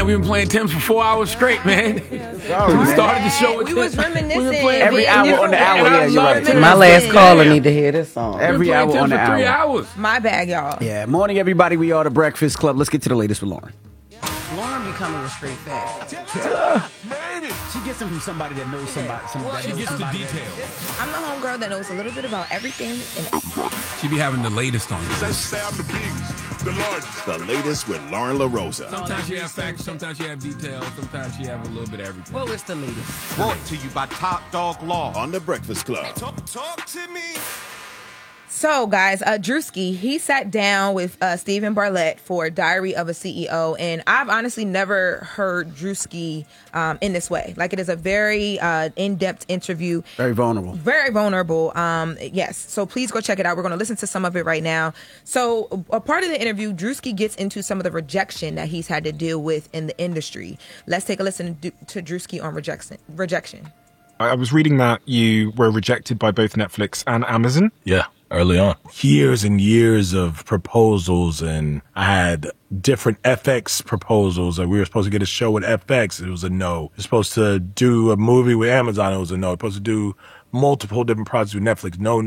we've been playing Tim's for 4 hours straight, man. We started the show with We was reminiscing. Every hour on the hour. Yeah, you're right. My last caller need to hear this song. Every hour on the hour. 3 hours. My bag, y'all. Yeah, morning, everybody. We are the Breakfast Club. Let's get to the latest with Lauren. Lauren becoming a straight fact. She gets them from somebody that knows somebody. She gets the details. I'm the homegirl that knows a little bit about everything. She be having the latest on this. The latest with Lauren LaRosa. Sometimes she have facts, sometimes she have details, sometimes she have a little bit of everything. Well, it's the latest. Brought to you by Top Dog Law on the Breakfast Club. Talk to me. So, guys, Drewski, he sat down with Steven Bartlett for Diary of a CEO, and I've honestly never heard Drewski in this way. Like, it is a very in-depth interview. Very vulnerable. Very vulnerable. Yes. So please go check it out. We're going to listen to some of it right now. So a part of the interview, Drewski gets into some of the rejection that he's had to deal with in the industry. Let's take a listen to Drewski on rejection. I was reading that you were rejected by both Netflix and Amazon. Yeah, early on. Years and years of proposals, and I had different FX proposals. Like, we were supposed to get a show with FX. It was a no. We were supposed to do a movie with Amazon. It was a no. We were supposed to do multiple different projects with Netflix. No.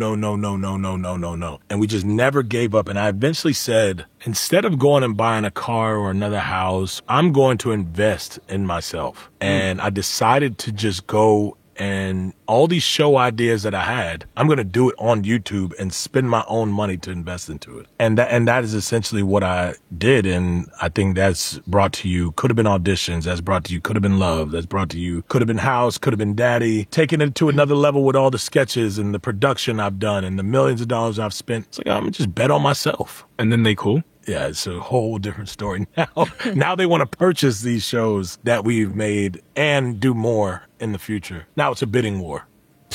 And we just never gave up. And I eventually said, instead of going and buying a car or another house, I'm going to invest in myself. And I decided to just go, and all these show ideas that I had, I'm going to do it on YouTube and spend my own money to invest into it. And that is essentially what I did. And I think that's brought to you, could have been auditions, that's brought to you, could have been love, that's brought to you, could have been house, could have been daddy, taking it to another level with all the sketches and the production I've done and the millions of dollars I've spent. It's like, I'm going to just bet on myself. And then they call. Yeah, it's a whole different story now. Now they want to purchase these shows that we've made and do more in the future. Now it's a bidding war.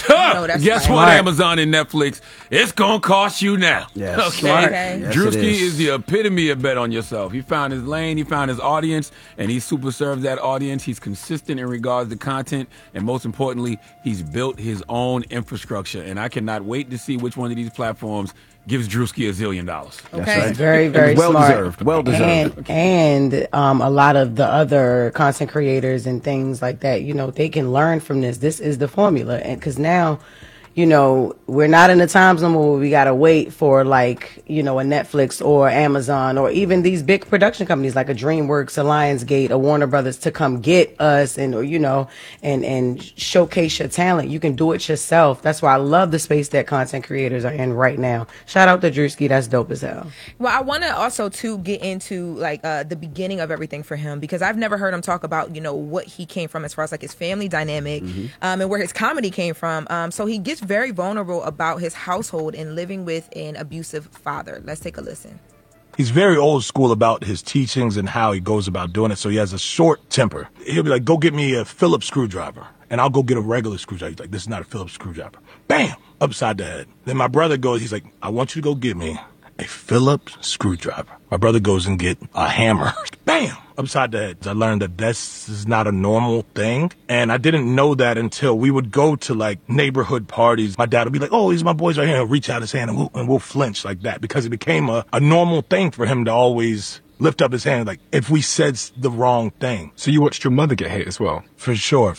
Guess what, Amazon and Netflix? It's going to cost you now. Yes. Okay. Yes, Drewski is the epitome of bet on yourself. He found his lane, he found his audience, and he super serves that audience. He's consistent in regards to content, and most importantly, he's built his own infrastructure. And I cannot wait to see which one of these platforms gives Drewski $1 zillion. Okay. That's right. Very, very well smart. Deserved. Well deserved. And a lot of the other content creators and things like that, you know, they can learn from this. This is the formula. And because now, you know, we're not in the times no more where we got to wait for, like, you know, a Netflix or Amazon or even these big production companies like a DreamWorks, a Lionsgate, a Warner Brothers to come get us and, or, you know, and showcase your talent. You can do it yourself. That's why I love the space that content creators are in right now. Shout out to Drewski. That's dope as hell. Well, I want to also, too, get into, like, the beginning of everything for him, because I've never heard him talk about, you know, what he came from as far as, like, his family dynamic and where his comedy came from. So he gets very vulnerable about his household and living with an abusive father. Let's take a listen. He's very old school about his teachings and how he goes about doing it. So he has a short temper. He'll be like, go get me a Phillips screwdriver. And I'll go get a regular screwdriver. He's like, this is not a Phillips screwdriver. Bam! Upside the head. Then my brother goes, he's like, I want you to go get me a Phillips screwdriver. My brother goes and get a hammer. Bam! Upside the head. I learned that this is not a normal thing. And I didn't know that until we would go to, like, neighborhood parties. My dad would be like, oh, these are my boys right here. He'll reach out his hand and we'll flinch like that, because it became a normal thing for him to always lift up his hand, like, if we said the wrong thing. So you watched your mother get hit as well? For sure.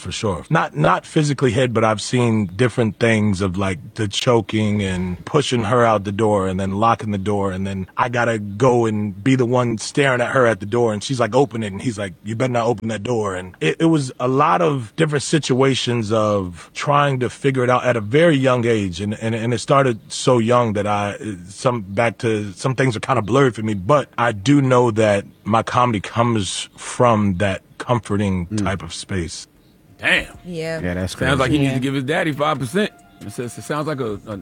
Not physically hit, but I've seen different things of, like, the choking and pushing her out the door and then locking the door, and then I gotta go and be the one staring at her at the door, and she's like, open it, and he's like, you better not open that door. And it was a lot of different situations of trying to figure it out at a very young age, and it started so young that some things are kind of blurred for me, but I do know that my comedy comes from that comforting type of space. Damn. Yeah. Yeah, that's crazy. Sounds like he needs to give his daddy 5%. It sounds like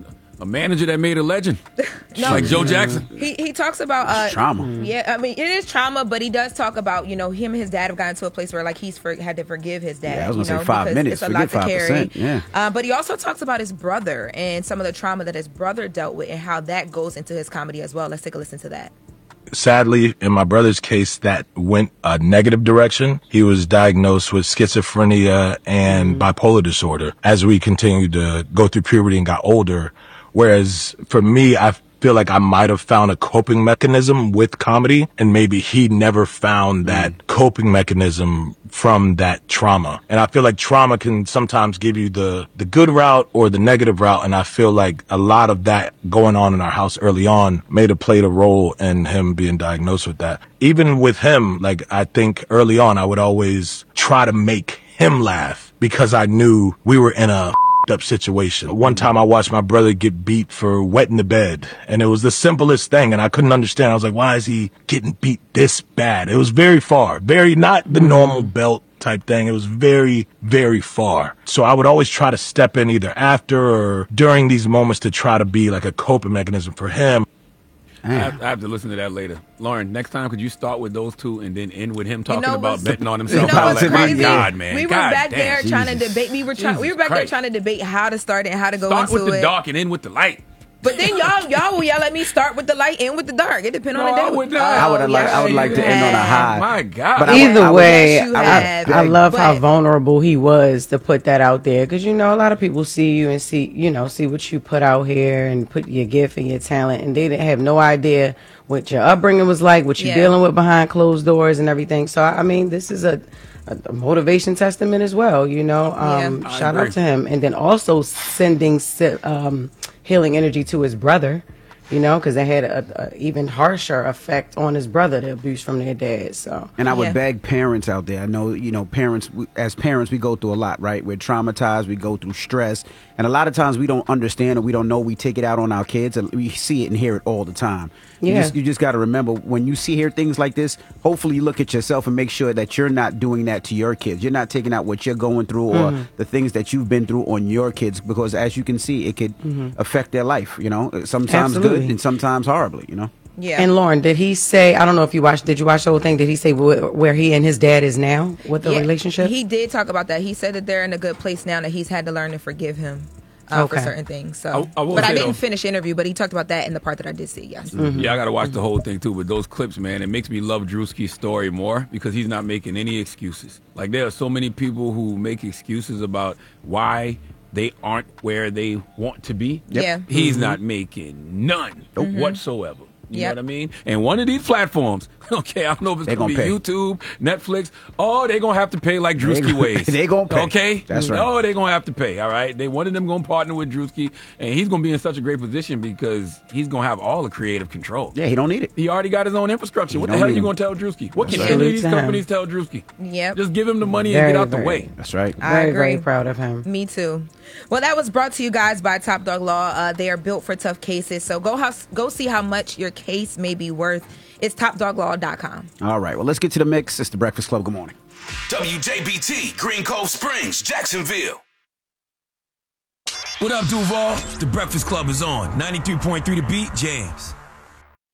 a manager that made a legend. No, like Joe Jackson. He talks about trauma. Yeah, I mean, it is trauma, but he does talk about, you know, him and his dad have gotten to a place where, like, he's had to forgive his dad. Yeah, I was going to say 5 minutes. It's a lot to carry. Yeah. But he also talks about his brother and some of the trauma that his brother dealt with and how that goes into his comedy as well. Let's take a listen to that. Sadly, in my brother's case, that went a negative direction. He was diagnosed with schizophrenia and bipolar disorder as we continued to go through puberty and got older. Whereas for me, I feel like I might have found a coping mechanism with comedy, and maybe he never found that coping mechanism from that trauma. And I feel like trauma can sometimes give you the good route or the negative route, and I feel like a lot of that going on in our house early on played a role in him being diagnosed with that. Even with him, like, I think early on I would always try to make him laugh because I knew we were in a up situation. One time I watched my brother get beat for wetting the bed, and it was the simplest thing, and I couldn't understand. I was like, why is he getting beat this bad? It was very far, very not the normal belt type thing. It was very, very far. So I would always try to step in either after or during these moments to try to be like a coping mechanism for him. I have to listen to that later. Lauren, next time, could you start with those two and then end with him talking about betting on himself? You know what's like, crazy? my God, man. We were God back damn. there trying to debate. We were back there trying to debate how to start it and how to go Start into with the it. dark and end with the light. But then y'all will yell at me, start with the light, end with the dark. It depends on the day. I would like to end on a high. My God. But Either way, Yes, you have. I love how But- vulnerable he was to put that out there, because a lot of people see you and see what you put out here and put your gift and your talent, and they have no idea what your upbringing was like, what you're dealing with behind closed doors and everything. So I mean, this is a motivation testament as well. Shout out to him, and then also sending healing energy to his brother. Because they had a even harsher effect on his brother, the abuse from their dad. So, and I would beg parents out there. I know, parents, as parents, we go through a lot, right? We're traumatized. We go through stress. And a lot of times we don't understand or we don't know. We take it out on our kids, and we see it and hear it all the time. Yeah. You just got to remember, when you hear things like this, hopefully you look at yourself and make sure that you're not doing that to your kids. You're not taking out what you're going through or the things that you've been through on your kids, because as you can see, it could affect their life, sometimes Absolutely. good and sometimes horribly, Yeah. And Lauren, did he say? I don't know if you watched. Did you watch the whole thing? Did he say where he and his dad is now with the relationship? He did talk about that. He said that they're in a good place now, that he's had to learn to forgive him for certain things. So, I will but I say, didn't though, finish the interview. But he talked about that in the part that I did see. Yes. Yeah, I got to watch the whole thing, too. But those clips, man, it makes me love Drewski's story more because he's not making any excuses. Like, there are so many people who make excuses about why they aren't where they want to be. Yep. Yeah. He's not making none whatsoever. You know Yep. what I mean? And one of these platforms, okay, I don't know if it's going to be pay. YouTube, Netflix. Oh, they're going to have to pay like Drewski ways. They gonna pay. Okay? That's right. Oh, they're going to have to pay, all right? One of them going to partner with Drewski, and he's going to be in such a great position because he's going to have all the creative control. Yeah, he don't need it. He already got his own infrastructure. What the don't hell are need you him. going to tell Drewski? What can That's any right. of these Salute to him. companies tell Drewski? Yep. Just give him the money Very, and get out the very. way. That's right. I very, agree. very proud of him. Me too. Well, that was brought to you guys by Top Dog Law. They are built for tough cases. So go see how much your case may be worth. It's topdoglaw.com. All right. Well, let's get to the mix. It's the Breakfast Club. Good morning. WJBT, Green Cove Springs, Jacksonville. What up, Duval? The Breakfast Club is on. 93.3 The Beat, James.